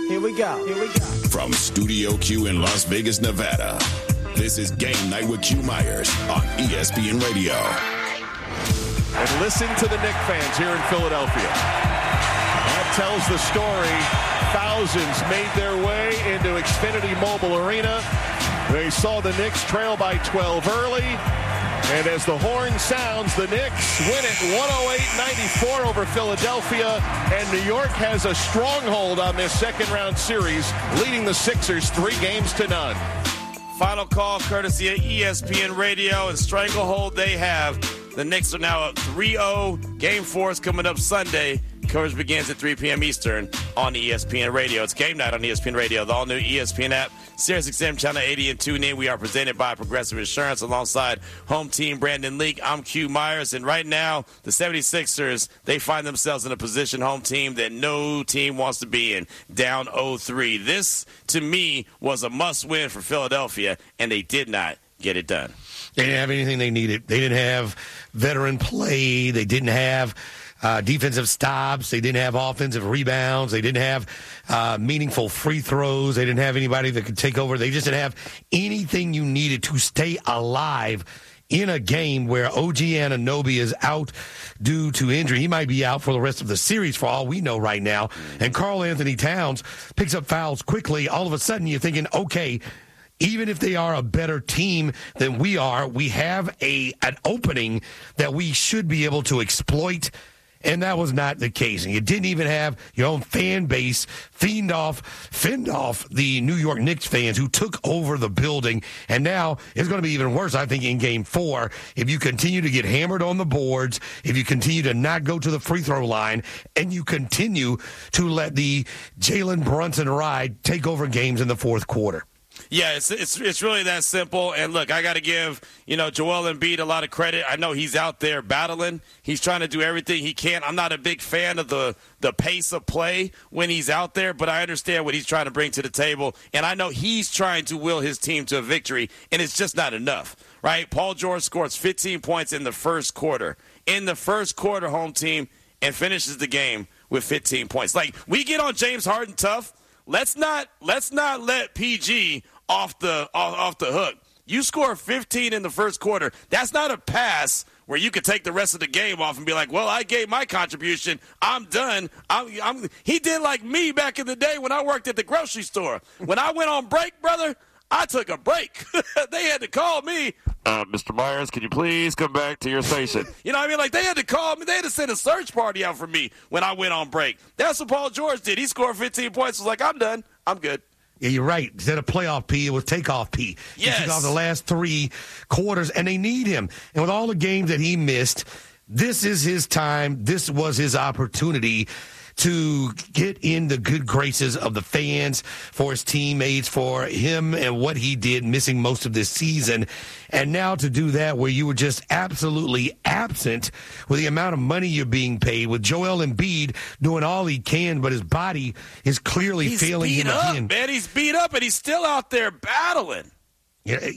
Here we go. From Studio Q in Las Vegas, Nevada, this is Game Night with Q Myers on ESPN Radio. And listen to the Knicks fans here in Philadelphia. That tells the story. Thousands made their way into Xfinity Mobile Arena. They saw the Knicks trail by 12 early. And as the horn sounds, the Knicks win it 108-94 over Philadelphia. And New York has a stronghold on this second-round series, leading the Sixers 3-0. Final call courtesy of ESPN Radio, and stranglehold they have. The Knicks are now up 3-0. Game 4 is coming up Sunday. Coverage begins at 3 p.m. Eastern on ESPN Radio. It's Game Night on ESPN Radio, the all-new ESPN app, SiriusXM Channel 80, and tune in. We are presented by Progressive Insurance alongside home team Brandon Leak. I'm Q Myers, and right now the 76ers, they find themselves in a position, home team, that no team wants to be in, down 0-3. This, to me, was a must-win for Philadelphia, and they did not get it done. They didn't have anything they needed. They didn't have veteran play. They didn't have defensive stops. They didn't have offensive rebounds. They didn't have meaningful free throws. They didn't have anybody that could take over. They just didn't have anything you needed to stay alive in a game where OG Anunoby is out due to injury. He might be out for the rest of the series for all we know right now. And Karl Anthony Towns picks up fouls quickly. All of a sudden you're thinking, okay, even if they are a better team than we are, we have an opening that we should be able to exploit. And that was not the case. And you didn't even have your own fan base fend off the New York Knicks fans who took over the building. And now it's going to be even worse, I think, in Game 4. If you continue to get hammered on the boards, if you continue to not go to the free throw line, and you continue to let the Jalen Brunson ride take over games in the fourth quarter. Yeah, it's really that simple. And look, I got to give, Joel Embiid a lot of credit. I know he's out there battling. He's trying to do everything he can. I'm not a big fan of the pace of play when he's out there, but I understand what he's trying to bring to the table. And I know he's trying to will his team to a victory, and it's just not enough, right? Paul George scores 15 points in the first quarter. In the first quarter, home team, and finishes the game with 15 points. Like, we get on James Harden tough. Let's not let PG off the hook. You score 15 in the first quarter. That's not a pass where you could take the rest of the game off and be like, well, I gave my contribution. I'm done. He did like me back in the day when I worked at the grocery store. When I went on break, brother, I took a break. They had to call me. Mr. Myers, can you please come back to your station? You know what I mean? Like, they had to call me. They had to send a search party out for me when I went on break. That's what Paul George did. He scored 15 points. Was like, I'm done. I'm good. Yeah, you're right. Instead of playoff P, it was takeoff P. Yes. He took off the last 3 quarters, and they need him. And with all the games that he missed, this is his time. This was his opportunity to get in the good graces of the fans, for his teammates, for him and what he did, missing most of this season. And now to do that where you were just absolutely absent with the amount of money you're being paid, with Joel Embiid doing all he can, but his body is clearly failing him again. Man, he's beat up, and he's still out there battling. Yeah,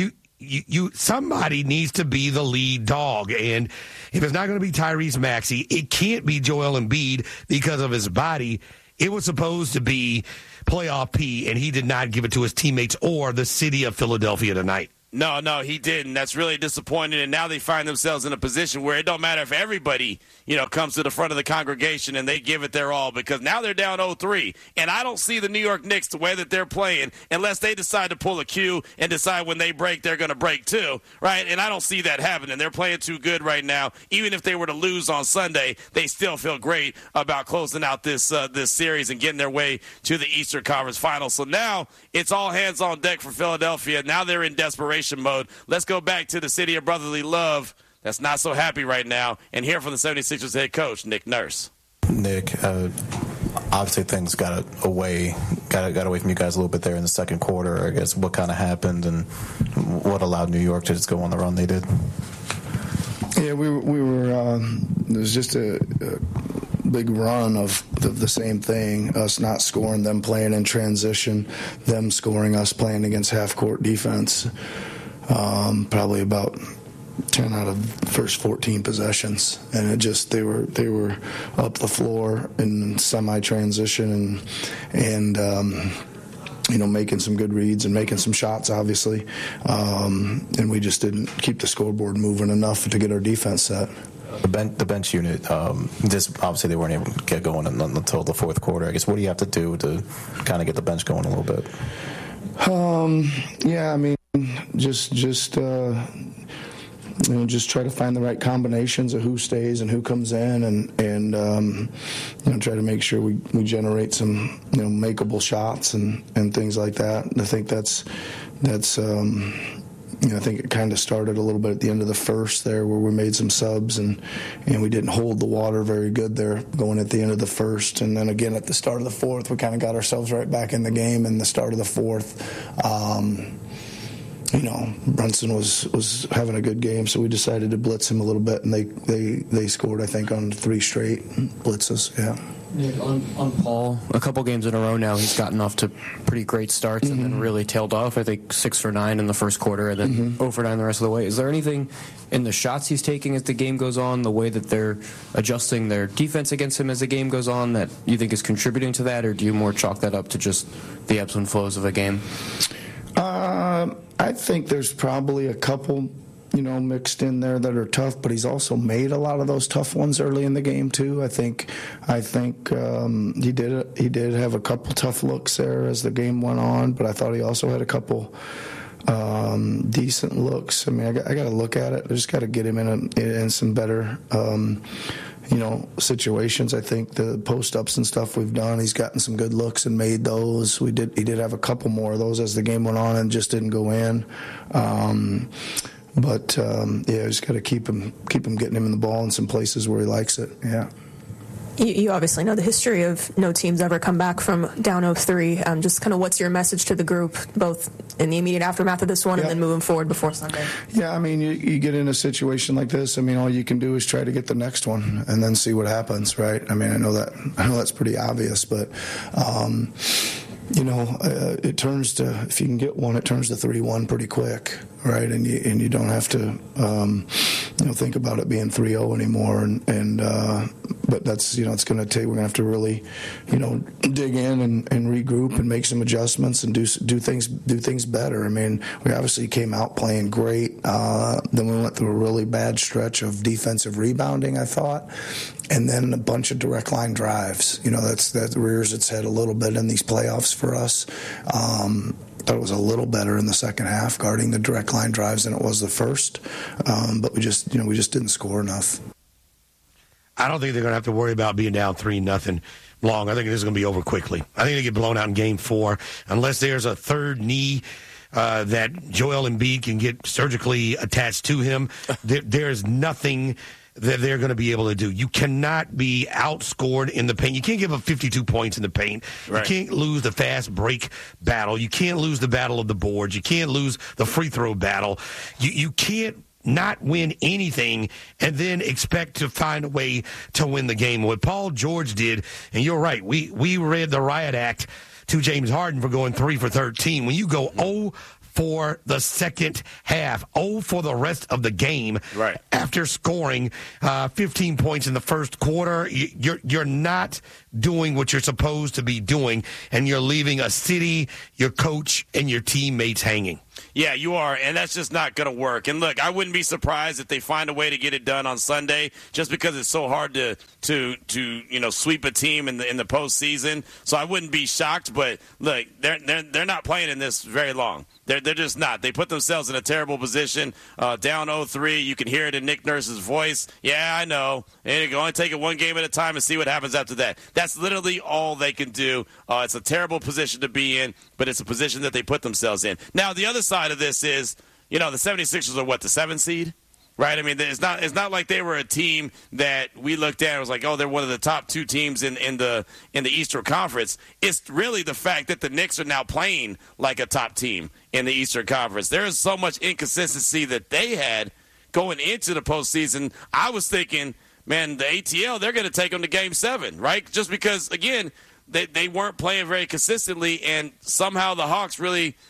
somebody needs to be the lead dog, and if it's not going to be Tyrese Maxey, it can't be Joel Embiid because of his body. It was supposed to be playoff P, and he did not give it to his teammates or the city of Philadelphia tonight. No, he didn't. That's really disappointing. And now they find themselves in a position where it don't matter if everybody, comes to the front of the congregation and they give it their all, because now they're down 0-3. And I don't see the New York Knicks the way that they're playing unless they decide to pull a Q and decide when they break, they're going to break too, right? And I don't see that happening. They're playing too good right now. Even if they were to lose on Sunday, they still feel great about closing out this series and getting their way to the Eastern Conference Finals. So now it's all hands on deck for Philadelphia. Now they're in desperation mode. Let's go back to the city of brotherly love that's not so happy right now and hear from the 76ers head coach, Nick Nurse. Nick, obviously things got away from you guys a little bit there in the second quarter. I guess what kind of happened and what allowed New York to just go on the run they did? Yeah, we were it was just a big run of the same thing, us not scoring, them playing in transition, them scoring, us playing against half-court defense. Probably about 10 out of the first 14 possessions, and it just they were up the floor in semi-transition and making some good reads and making some shots, obviously, and we just didn't keep the scoreboard moving enough to get our defense set. The bench unit, just obviously they weren't able to get going until the fourth quarter. I guess, what do you have to do to kind of get the bench going a little bit? Just try to find the right combinations of who stays and who comes in, and try to make sure we generate some makeable shots and things like that. And I think that's I think it kind of started a little bit at the end of the first there, where we made some subs and we didn't hold the water very good there going at the end of the first, and then again at the start of the fourth we kind of got ourselves right back in the game. In the start of the fourth, Brunson was having a good game, so we decided to blitz him a little bit, and they scored, I think, on 3 straight blitzes. Yeah. Nick, on Paul, a couple games in a row now, he's gotten off to pretty great starts and then really tailed off. I think 6 for 9 in the first quarter and then 0 for 9 the rest of the way. Is there anything in the shots he's taking as the game goes on, the way that they're adjusting their defense against him as the game goes on, that you think is contributing to that, or do you more chalk that up to just the ebbs and flows of a game? I think there's probably a couple mixed in there that are tough, but he's also made a lot of those tough ones early in the game too. I think he did have a couple tough looks there as the game went on, but I thought he also had a couple decent looks. I mean, I got to look at it. I just got to get him in some better situations. I think the post-ups and stuff we've done, he's gotten some good looks and made those. He did have a couple more of those as the game went on and just didn't go in. But just got to keep him getting him in the ball in some places where he likes it. Yeah. You obviously know the history of no teams ever come back from down 0-3. Just kind of what's your message to the group, both in the immediate aftermath of this one and then moving forward before Sunday? Yeah, I mean, you get in a situation like this, I mean, all you can do is try to get the next one and then see what happens, right? I mean, I know that's pretty obvious, but it turns to, if you can get one, it turns to 3-1 pretty quick, right? And you don't have to think about it being 3-0 anymore. But that's it's going to take. We're going to have to really dig in and regroup and make some adjustments and do things better. I mean, we obviously came out playing great. Then we went through a really bad stretch of defensive rebounding, I thought, and then a bunch of direct line drives. That rears its head a little bit in these playoffs for us. Thought it was a little better in the second half guarding the direct line drives than it was the first, but we just didn't score enough. I don't think they're going to have to worry about being down 3-0 long. I think this is going to be over quickly. I think they get blown out in Game 4 unless there's a third knee that Joel Embiid can get surgically attached to him. There's nothing that they're going to be able to do. You cannot be outscored in the paint. You can't give up 52 points in the paint. Right. You can't lose the fast break battle. You can't lose the battle of the boards. You can't lose the free throw battle. You can't not win anything and then expect to find a way to win the game. What Paul George did, and you're right, we read the riot act to James Harden for going 3 for 13. When you go 0 for the second half, 0 for the rest of the game, right, after scoring 15 points in the first quarter, you're not doing what you're supposed to be doing, and you're leaving a city, your coach, and your teammates hanging. Yeah, you are, and that's just not going to work. And look, I wouldn't be surprised if they find a way to get it done on Sunday, just because it's so hard to sweep a team in the postseason. So I wouldn't be shocked. But look, they're not playing in this very long. They're just not. They put themselves in a terrible position, down 0-3. You can hear it in Nick Nurse's voice. Yeah, I know. And you can only take it one game at a time and see what happens after that. That's literally all they can do. It's a terrible position to be in, but it's a position that they put themselves in. Now, the other side of this is, the 76ers are the 7th seed? Right? I mean, it's not like they were a team that we looked at and was like, oh, they're one of the top 2 teams in the Eastern Conference. It's really the fact that the Knicks are now playing like a top team in the Eastern Conference. There is so much inconsistency that they had going into the postseason. I was thinking, man, the ATL, they're going to take them to Game 7, right? Just because, again, they weren't playing very consistently, and somehow the Hawks really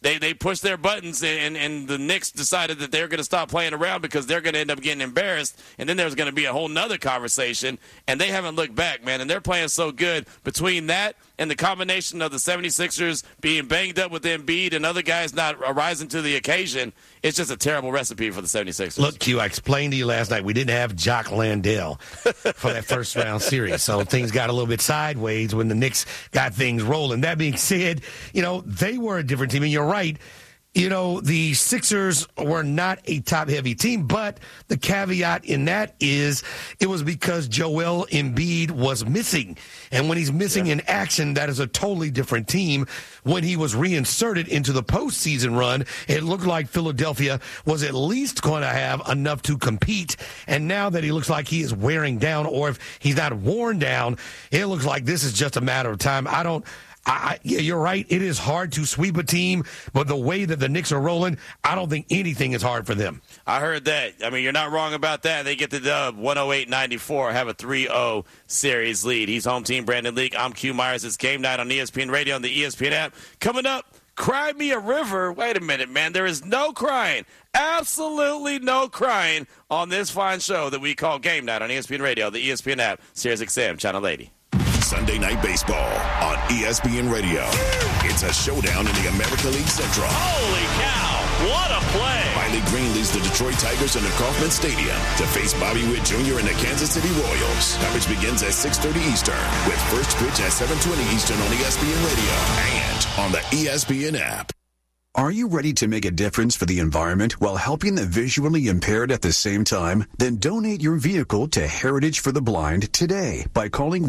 they pushed their buttons, and the Knicks decided that they're going to stop playing around because they're going to end up getting embarrassed, and then there's going to be a whole nother conversation, and they haven't looked back, man, and they're playing so good. Between that and the combination of the 76ers being banged up with Embiid and other guys not rising to the occasion, it's just a terrible recipe for the 76ers. Look, Q, I explained to you last night we didn't have Jock Landale for that first-round series, so things got a little bit sideways when the Knicks got things rolling. That being said, they were a different team, and you're right. The Sixers were not a top-heavy team, but the caveat in that is it was because Joel Embiid was missing. And when he's missing in action, that is a totally different team. When he was reinserted into the postseason run, it looked like Philadelphia was at least going to have enough to compete. And now that he looks like he is wearing down, or if he's not worn down, it looks like this is just a matter of time. Yeah, you're right. It is hard to sweep a team, but the way that the Knicks are rolling, I don't think anything is hard for them. I heard that. I mean, you're not wrong about that. They get the dub 108-94, have a 3-0 series lead. He's home team Brandon Leak. I'm Q Myers. It's game night on ESPN Radio and the ESPN app. Coming up, Cry Me a River. Wait a minute, man. There is no crying. Absolutely no crying on this fine show that we call Game Night on ESPN Radio, the ESPN app, Sirius XM, Channel 80. Sunday Night Baseball on ESPN Radio. It's a showdown in the American League Central. Holy cow, what a play. Miley Green leads the Detroit Tigers into Kauffman Stadium to face Bobby Witt Jr. and the Kansas City Royals. Coverage begins at 6:30 Eastern with first pitch at 7:20 Eastern on ESPN Radio and on the ESPN app. Are you ready to make a difference for the environment while helping the visually impaired at the same time? Then donate your vehicle to Heritage for the Blind today by calling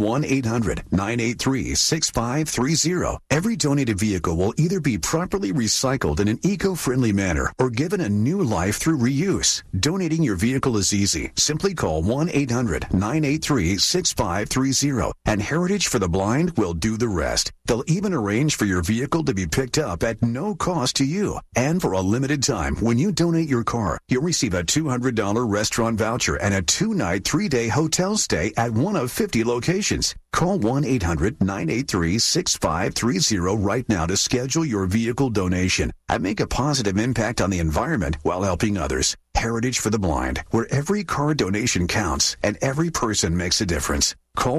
1-800-983-6530. Every donated vehicle will either be properly recycled in an eco-friendly manner or given a new life through reuse. Donating your vehicle is easy. Simply call 1-800-983-6530 and Heritage for the Blind will do the rest. They'll even arrange for your vehicle to be picked up at no cost to you. And for a limited time, when you donate your car, you'll receive a $200 restaurant voucher and a 2-night, 3-day hotel stay at one of 50 locations. Call 1-800-983-6530 right now to schedule your vehicle donation and make a positive impact on the environment while helping others. Heritage for the Blind, where every car donation counts and every person makes a difference. Call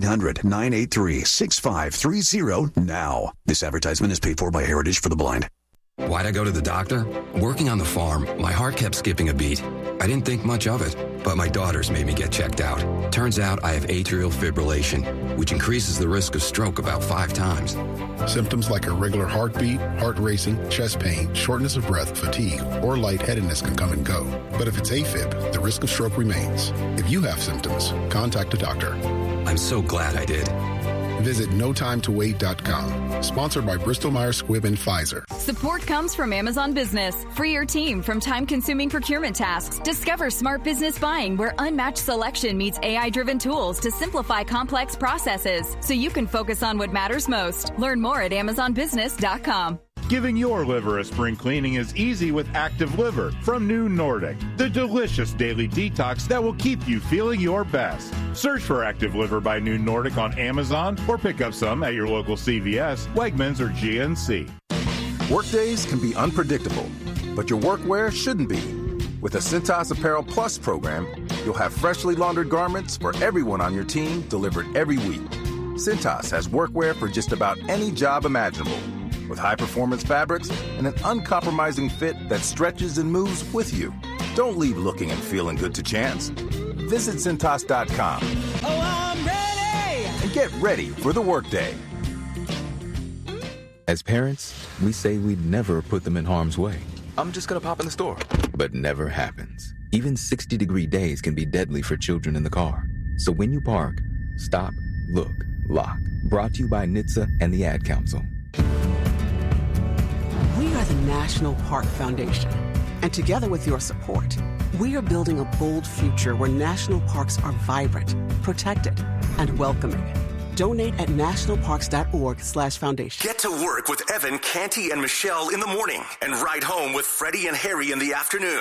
1-800-983-6530 now. This advertisement is paid for by Heritage for the Blind. Why'd I go to the doctor? Working on the farm, my heart kept skipping a beat. I didn't think much of it, but my daughters made me get checked out. Turns out I have atrial fibrillation, which increases the risk of stroke about 5 times. Symptoms like irregular heartbeat, heart racing, chest pain, shortness of breath, fatigue, or lightheadedness can come and go. But if it's AFib, the risk of stroke remains. If you have symptoms, contact a doctor. I'm so glad I did. Visit NoTimeToWait.com. Sponsored by Bristol-Myers Squibb and Pfizer. Support comes from Amazon Business. Free your team from time-consuming procurement tasks. Discover smart business buying where unmatched selection meets AI-driven tools to simplify complex processes so you can focus on what matters most. Learn more at AmazonBusiness.com. Giving your liver a spring cleaning is easy with Active Liver from New Nordic, the delicious daily detox that will keep you feeling your best. Search for Active Liver by New Nordic on Amazon or pick up some at your local CVS, Wegmans, or GNC. Workdays can be unpredictable, but your workwear shouldn't be. With the Cintas Apparel Plus program, you'll have freshly laundered garments for everyone on your team delivered every week. Cintas has workwear for just about any job imaginable, with high-performance fabrics and an uncompromising fit that stretches and moves with you. Don't leave looking and feeling good to chance. Visit Cintas.com. Oh, I'm ready! And get ready for the workday. As parents, we say we'd never put them in harm's way. I'm just gonna pop in the store. But never happens. Even 60-degree days can be deadly for children in the car. So when you park, stop, look, lock. Brought to you by NHTSA and the Ad Council. We are the National Park Foundation, and together with your support, we are building a bold future where national parks are vibrant, protected, and welcoming. Donate at nationalparks.org/foundation. Get to work with Evan, Canty, and Michelle in the morning and ride home with Freddie and Harry in the afternoon.